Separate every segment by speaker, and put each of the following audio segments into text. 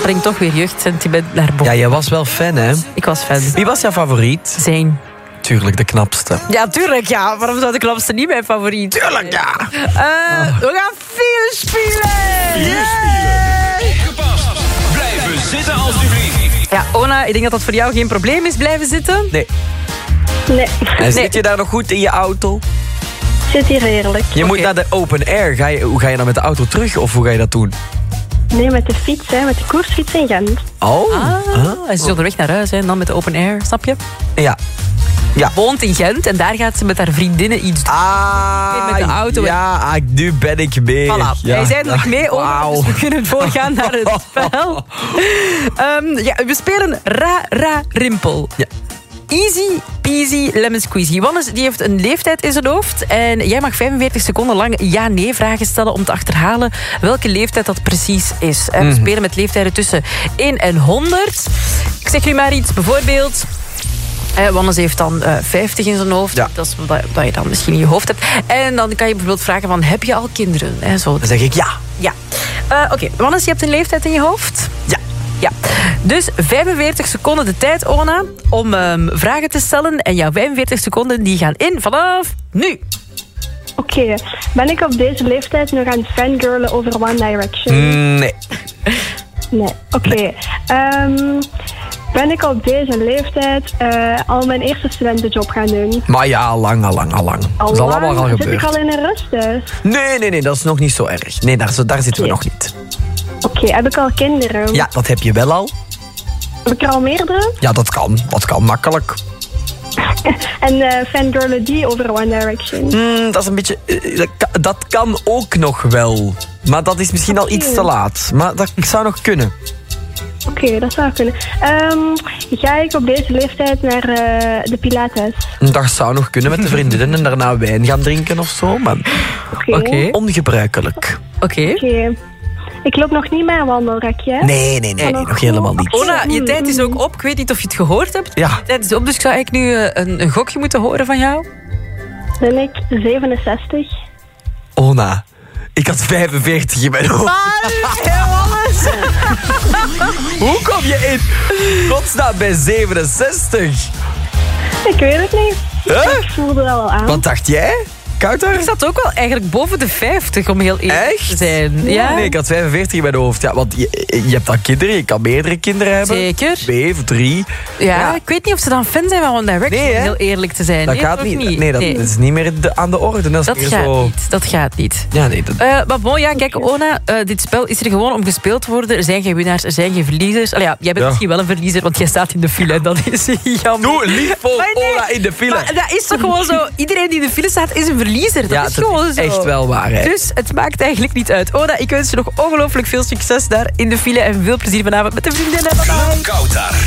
Speaker 1: brengt toch weer jeugdsentiment naar boven.
Speaker 2: Ja, jij was wel fan, hè?
Speaker 1: Ik was fan.
Speaker 2: Wie was jouw favoriet?
Speaker 1: Zijn.
Speaker 2: Tuurlijk, de knapste.
Speaker 1: Ja, tuurlijk, ja. Waarom zou de knapste niet mijn favoriet?
Speaker 2: Tuurlijk, ja.
Speaker 1: We gaan file spelen.
Speaker 3: Opgepast. Blijven zitten alsjeblieft.
Speaker 1: Ja, Ona, ik denk dat dat voor jou geen probleem is, blijven zitten.
Speaker 2: Nee.
Speaker 4: Nee,
Speaker 2: En zit je daar nog goed in je auto?
Speaker 4: zit hier heerlijk.
Speaker 2: Je moet naar de open air. Hoe ga je dan met de auto terug? Of hoe ga je dat doen?
Speaker 4: Nee, met de fiets, hè, met de koersfiets in Gent.
Speaker 1: Ze is onderweg naar huis, hè, en dan met de open air, snap je?
Speaker 2: Ja.
Speaker 1: Woont in Gent en daar gaat ze met haar vriendinnen iets doen. Met de auto.
Speaker 2: Ja, nu ben ik mee.
Speaker 1: Voilà.
Speaker 2: Ja.
Speaker 1: Jij bent nog mee,
Speaker 2: Wauw.
Speaker 1: dus we kunnen voorgaan naar het spel. We spelen Ra Rimpel.
Speaker 2: Ja.
Speaker 1: Easy peasy lemon squeezy. Wannes die heeft een leeftijd in zijn hoofd. En jij mag 45 seconden lang ja-nee vragen stellen om te achterhalen welke leeftijd dat precies is. We spelen met leeftijden tussen 1 en 100. Ik zeg nu maar iets, bijvoorbeeld... Wannes heeft dan 50 in zijn hoofd.
Speaker 2: Ja.
Speaker 1: Dat is wat je dan misschien in je hoofd hebt. En dan kan je bijvoorbeeld vragen van, heb je al kinderen? Zo.
Speaker 2: Dan zeg ik ja.
Speaker 1: Ja. Oké, Wannes, je hebt een leeftijd in je hoofd?
Speaker 2: Ja.
Speaker 1: Ja. Dus 45 seconden de tijd, Ona, om vragen te stellen. En jouw 45 seconden die gaan in vanaf nu.
Speaker 4: Oké, ben ik op deze leeftijd nog aan het fangirlen over One Direction?
Speaker 2: Nee.
Speaker 4: Nee, oké. Ben ik op deze leeftijd al mijn eerste studentenjob gaan doen?
Speaker 2: Maar ja, lang. Dat is allemaal al
Speaker 4: Zit ik
Speaker 2: gebeurd.
Speaker 4: al in een rusthuis?
Speaker 2: Nee, dat is nog niet zo erg. Nee, daar zitten we nog niet.
Speaker 4: Oké, heb ik al kinderen?
Speaker 2: Ja, dat heb je wel al.
Speaker 4: Heb ik er al meerdere?
Speaker 2: Ja, dat kan makkelijk.
Speaker 4: En fangirlen die over One Direction?
Speaker 2: Dat is een beetje... dat kan ook nog wel. Maar dat is misschien al iets te laat. Maar dat zou nog kunnen.
Speaker 4: Oké, dat zou kunnen. Ga ik op deze leeftijd naar de Pilates?
Speaker 2: Dat zou nog kunnen met de vriendinnen en daarna wijn gaan drinken of zo. Maar
Speaker 4: Oké.
Speaker 2: ongebruikelijk.
Speaker 1: Oké.
Speaker 4: Ik loop nog niet met een wandelrekje, hè?
Speaker 2: Nee, nog helemaal niet.
Speaker 1: Ona, je tijd is ook op. Ik weet niet of je het gehoord hebt.
Speaker 2: Ja.
Speaker 1: Je tijd is op, dus ik zou eigenlijk nu een gokje moeten horen van jou.
Speaker 4: Ben ik 67?
Speaker 2: Ona, ik had 45 in mijn hoofd. Hoe kom je in godsnaam bij 67?
Speaker 4: Ik weet het niet.
Speaker 2: Huh?
Speaker 4: Ik voelde dat wel aan.
Speaker 2: Wat dacht jij? Kouter?
Speaker 1: Ik zat ook wel eigenlijk boven de 50, om heel eerlijk te zijn. Ja?
Speaker 2: Nee, ik had 45 in mijn hoofd. Ja, want je hebt dan kinderen, je kan meerdere kinderen hebben.
Speaker 1: Zeker.
Speaker 2: 2 of 3.
Speaker 1: Ja, ik weet niet of ze dan fan zijn van One Direction,
Speaker 2: Nee, hè?
Speaker 1: om heel eerlijk te zijn.
Speaker 2: Dat
Speaker 1: Nee,
Speaker 2: gaat
Speaker 1: toch
Speaker 2: niet. Nee, dat is niet meer aan de orde. Dat is
Speaker 1: Dat
Speaker 2: meer
Speaker 1: gaat
Speaker 2: zo...
Speaker 1: niet. Dat gaat niet.
Speaker 2: Ja, nee.
Speaker 1: Maar bon, ja, kijk, Ona, dit spel is er gewoon om gespeeld te worden. Er zijn geen winnaars, er zijn geen verliezers. Allee, ja, jij bent misschien wel een verliezer, want jij staat in de file. Dat is jammer.
Speaker 2: Doe lief voor
Speaker 1: Maar nee,
Speaker 2: Ola in de file.
Speaker 1: Maar dat is toch gewoon zo. Iedereen die in de file staat, is een verliezer. Dat is gewoon zo.
Speaker 2: Echt wel waar, hè.
Speaker 1: Dus het maakt eigenlijk niet uit. Ona, ik wens je nog ongelooflijk veel succes daar in de file. En veel plezier vanavond met de vriendinnen. Bye.
Speaker 3: Koud daar.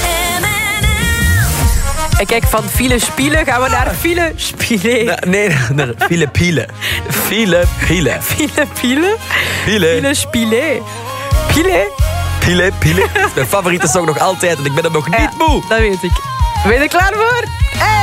Speaker 1: En kijk, van file spielen gaan we naar file spielen.
Speaker 2: Nee, naar file pielen. File pielen.
Speaker 1: File pielen?
Speaker 2: File.
Speaker 1: File spielen. Pile?
Speaker 2: Pile. Dat is mijn favoriete song nog altijd en ik ben hem nog niet moe.
Speaker 1: Dat weet ik. Ben je er klaar voor?